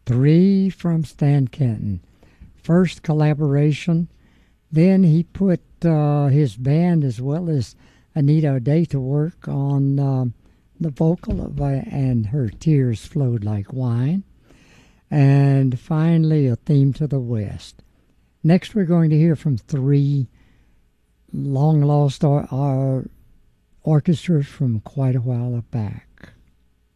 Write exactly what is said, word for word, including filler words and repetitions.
Three from Stan Kenton. First collaboration. Then he put uh, his band as well as Anita O'Day to work on uh, the vocal of uh, And Her Tears Flowed Like Wine. And finally, A Theme to the West. Next, we're going to hear from three long-lost or, or orchestras from quite a while back.